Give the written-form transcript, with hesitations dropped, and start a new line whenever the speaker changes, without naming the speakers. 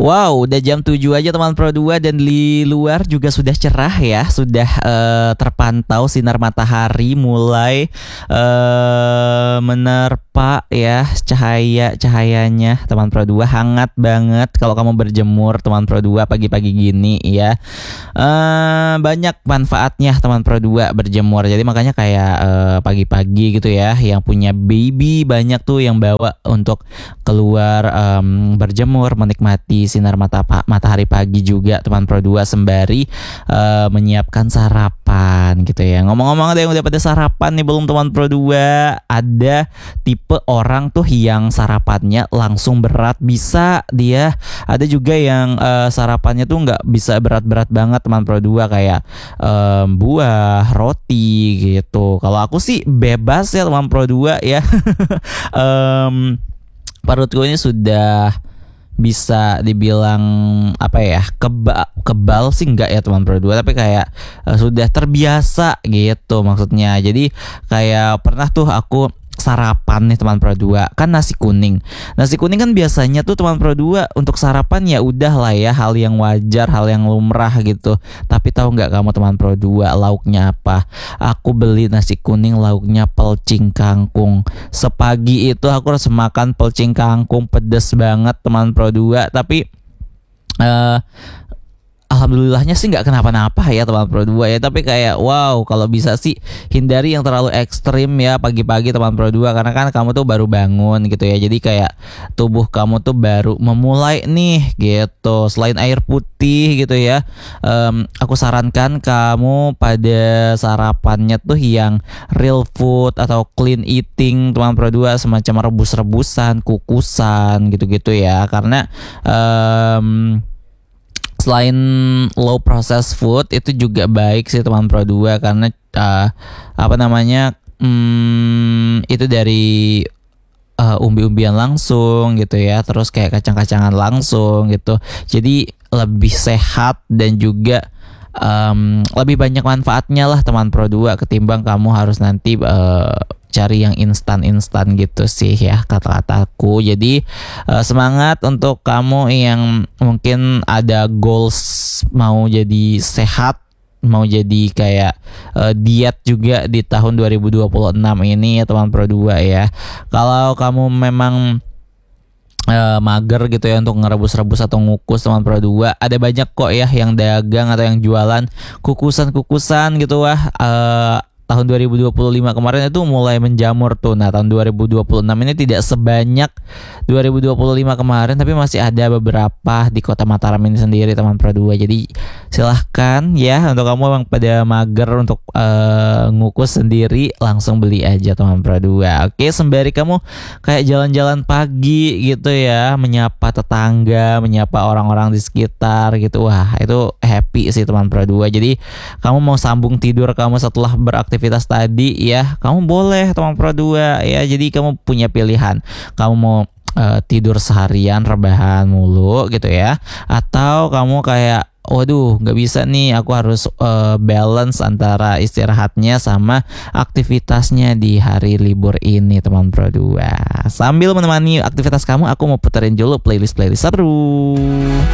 Wow, udah jam 7 aja teman Pro 2 dan di luar juga sudah cerah ya, sudah terpantau sinar matahari mulai menerpa ya cahayanya teman Pro 2 hangat banget kalau kamu berjemur teman Pro 2 pagi-pagi gini ya. Banyak manfaatnya teman Pro 2 berjemur. Jadi makanya kayak pagi-pagi gitu ya, yang punya baby banyak tuh yang bawa untuk keluar berjemur menikmati sinar matahari pagi juga teman Pro 2 sembari menyiapkan sarapan gitu ya. Ngomong-ngomong, ada yang udah pada sarapan nih belum teman Pro 2? Ada tipe orang tuh yang sarapannya langsung berat, bisa dia. Ada juga yang sarapannya tuh nggak bisa berat-berat banget teman Pro 2, kayak buah, roti gitu. Kalau aku sih bebas ya teman Pro 2 ya. Perutku ini sudah bisa dibilang apa ya, kebal sih enggak ya teman Pro 2, tapi kayak sudah terbiasa gitu maksudnya. Jadi kayak pernah tuh aku sarapan nih teman Pro 2 kan nasi kuning kan biasanya tuh teman Pro 2 untuk sarapan ya udah lah ya, hal yang wajar, hal yang lumrah gitu. Tapi tahu nggak kamu teman Pro 2 lauknya apa? Aku beli nasi kuning lauknya pelcing kangkung. Sepagi itu aku harus makan pelcing kangkung, pedes banget teman Pro 2. Tapi alhamdulillahnya sih nggak kenapa-napa ya teman Pro 2 ya. Tapi kayak wow, kalau bisa sih hindari yang terlalu ekstrim ya pagi-pagi teman Pro 2, karena kan kamu tuh baru bangun gitu ya. Jadi kayak tubuh kamu tuh baru memulai nih gitu. Selain air putih gitu ya, aku sarankan kamu pada sarapannya tuh yang real food atau clean eating teman Pro 2, semacam rebus-rebusan, kukusan gitu-gitu ya. Karena selain low processed food itu juga baik sih teman Pro 2, karena itu dari umbi-umbian langsung gitu ya, terus kayak kacang-kacangan langsung gitu. Jadi lebih sehat dan juga lebih banyak manfaatnya lah teman Pro 2 ketimbang kamu harus nanti cari yang instan gitu sih ya kata-kataku. Jadi semangat untuk kamu yang mungkin ada goals mau jadi sehat, mau jadi kayak diet juga di tahun 2026 ini ya teman Pro 2 ya. Kalau kamu memang mager gitu ya untuk ngerebus-rebus atau ngukus teman Pro 2, ada banyak kok ya yang dagang atau yang jualan kukusan gitu. Tahun 2025 kemarin itu mulai menjamur tuh. Nah tahun 2026 ini tidak sebanyak 2025 kemarin, tapi masih ada beberapa di kota Mataram ini sendiri teman Pro 2. Jadi silahkan ya, untuk kamu yang pada mager untuk ngukus sendiri, langsung beli aja teman Pro 2. Oke, sembari kamu kayak jalan-jalan pagi gitu ya, menyapa tetangga, menyapa orang-orang di sekitar gitu. Wah itu happy sih teman Pro 2. Jadi kamu mau sambung tidur kamu setelah beraktivitas tadi ya, kamu boleh teman Pro 2 ya. Jadi kamu punya pilihan, kamu mau tidur seharian rebahan mulu gitu ya, atau kamu kayak waduh nggak bisa nih, aku harus balance antara istirahatnya sama aktivitasnya di hari libur ini teman Pro 2. Sambil menemani aktivitas kamu, aku mau puterin dulu playlist seru.